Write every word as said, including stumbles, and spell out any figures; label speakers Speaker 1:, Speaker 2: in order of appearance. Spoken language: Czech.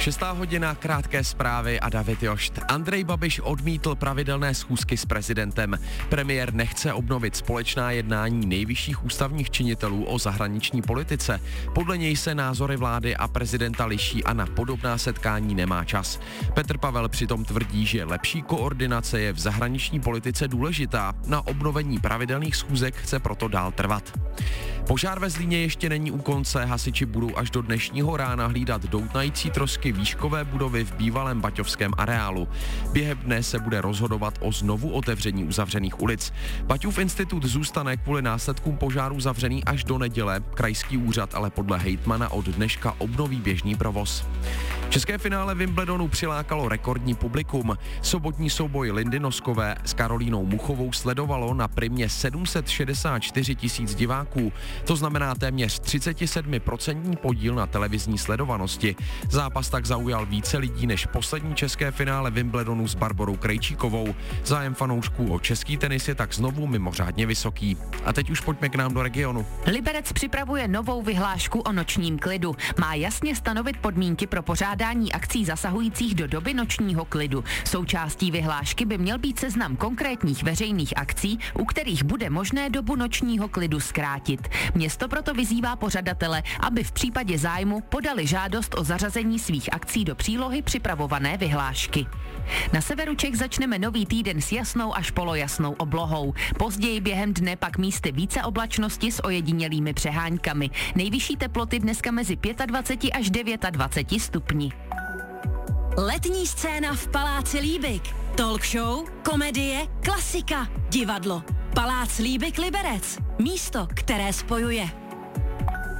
Speaker 1: Šestá hodina, krátké zprávy a David Jošt. Andrej Babiš odmítl pravidelné schůzky s prezidentem. Premiér nechce obnovit společná jednání nejvyšších ústavních činitelů o zahraniční politice. Podle něj se názory vlády a prezidenta liší a na podobná setkání nemá čas. Petr Pavel přitom tvrdí, že lepší koordinace je v zahraniční politice důležitá. Na obnovení pravidelných schůzek chce proto dál trvat. Požár ve Zlíně ještě není u konce, hasiči budou až do dnešního rána hlídat doutnající trosky výškové budovy v bývalém baťovském areálu. Během dne se bude rozhodovat o znovu otevření uzavřených ulic. Baťův institut zůstane kvůli následkům požáru zavřený až do neděle, krajský úřad ale podle hejtmana od dneška obnoví běžný provoz. České finále Wimbledonu přilákalo rekordní publikum. Sobotní souboj Lindy Noskové s Karolínou Muchovou sledovalo na Primě sedm set šedesát čtyři tisíc diváků. To znamená téměř třicet sedm procent podíl na televizní sledovanosti. Zápas tak zaujal více lidí než poslední české finále Wimbledonu s Barborou Krejčíkovou. Zájem fanoušků o český tenis je tak znovu mimořádně vysoký. A teď už pojďme k nám do regionu.
Speaker 2: Liberec připravuje novou vyhlášku o nočním klidu. Má jasně stanovit podmínky pro pořádání akcí zasahujících do doby nočního klidu. Součástí vyhlášky by měl být seznam konkrétních veřejných akcí, u kterých bude možné dobu nočního klidu zkrátit. Město proto vyzývá pořadatele, aby v případě zájmu podali žádost o zařazení svých akcí do přílohy připravované vyhlášky. Na severu Čech začneme nový týden s jasnou až polojasnou oblohou. Později během dne pak místy více oblačnosti s ojedinělými přeháňkami. Nejvyšší teploty dneska mezi dvacet pět až dvacet devět stupni.
Speaker 3: Letní scéna v Paláci Líbik. Talk show, komedie, klasika, divadlo. Palác Líbik Liberec. Místo, které spojuje.